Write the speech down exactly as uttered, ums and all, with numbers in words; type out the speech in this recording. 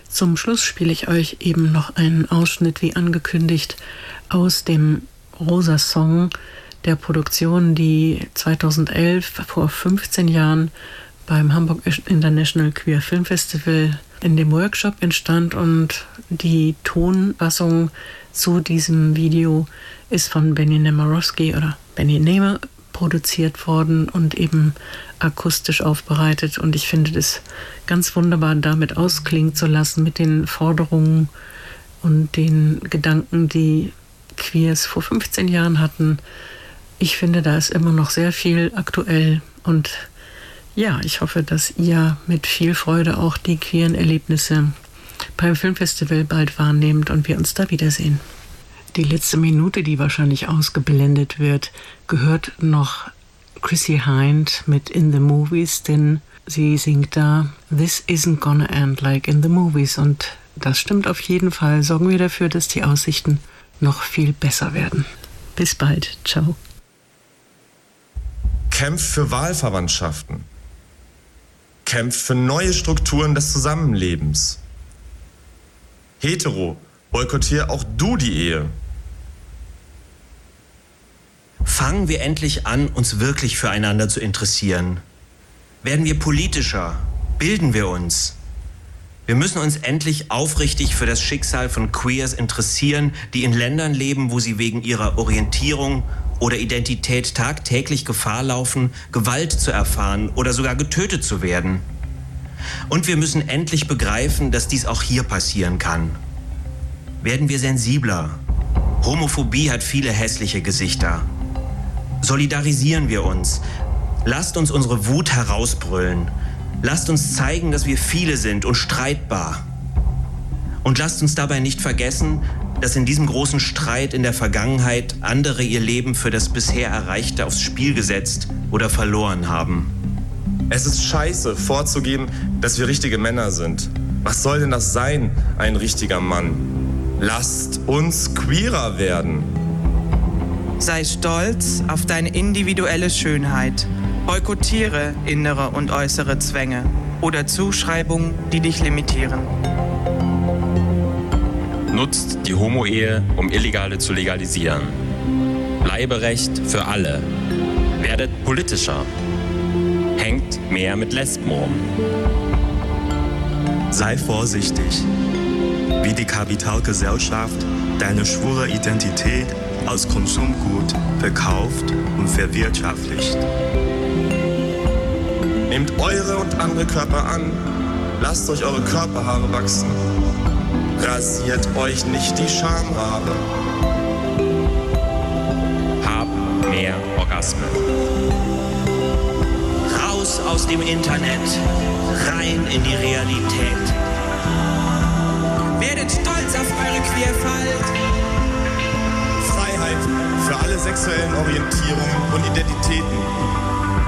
Zum Schluss spiele ich euch eben noch einen Ausschnitt, wie angekündigt, aus dem Rosa Song der Produktion, die zweitausendelf, vor fünfzehn Jahren, beim Hamburg International Queer Film Festival in dem Workshop entstand. Und die Tonfassung zu diesem Video ist von Benny Nemarowski oder Benny Nehmer produziert worden und eben akustisch aufbereitet. Und ich finde das ganz wunderbar, damit ausklingen zu lassen mit den Forderungen und den Gedanken, die Queers vor fünfzehn Jahren hatten. Ich finde, da ist immer noch sehr viel aktuell. Und ja, ich hoffe, dass ihr mit viel Freude auch die queeren Erlebnisse beim Filmfestival bald wahrnehmt und wir uns da wiedersehen. Die letzte Minute, die wahrscheinlich ausgeblendet wird, gehört noch Chrissie Hynde mit In the Movies, denn sie singt da This isn't gonna end like in the movies. Und das stimmt auf jeden Fall. Sorgen wir dafür, dass die Aussichten noch viel besser werden. Bis bald. Ciao. Kämpft für Wahlverwandtschaften. Kämpft für neue Strukturen des Zusammenlebens. Hetero, boykottier auch du die Ehe. Fangen wir endlich an, uns wirklich füreinander zu interessieren. Werden wir politischer, bilden wir uns. Wir müssen uns endlich aufrichtig für das Schicksal von Queers interessieren, die in Ländern leben, wo sie wegen ihrer Orientierung oder Identität tagtäglich Gefahr laufen, Gewalt zu erfahren oder sogar getötet zu werden. Und wir müssen endlich begreifen, dass dies auch hier passieren kann. Werden wir sensibler. Homophobie hat viele hässliche Gesichter. Solidarisieren wir uns. Lasst uns unsere Wut herausbrüllen. Lasst uns zeigen, dass wir viele sind und streitbar. Und lasst uns dabei nicht vergessen, dass in diesem großen Streit in der Vergangenheit andere ihr Leben für das bisher Erreichte aufs Spiel gesetzt oder verloren haben. Es ist scheiße, vorzugeben, dass wir richtige Männer sind. Was soll denn das sein, ein richtiger Mann? Lasst uns queerer werden. Sei stolz auf deine individuelle Schönheit. Boykottiere innere und äußere Zwänge oder Zuschreibungen, die dich limitieren. Nutzt die Homo-Ehe, um Illegale zu legalisieren. Bleiberecht für alle. Werdet politischer. Hängt mehr mit Lesben rum. Sei vorsichtig, wie die Kapitalgesellschaft deine schwule Identität als Konsumgut verkauft und verwirtschaftlicht. Nehmt eure und andere Körper an. Lasst euch eure Körperhaare wachsen. Rasiert euch nicht die Schamhaare. Habt mehr Orgasmen. Raus aus dem Internet, rein in die Realität. Werdet stolz auf eure Queerfalt. Freiheit für alle sexuellen Orientierungen und Identitäten.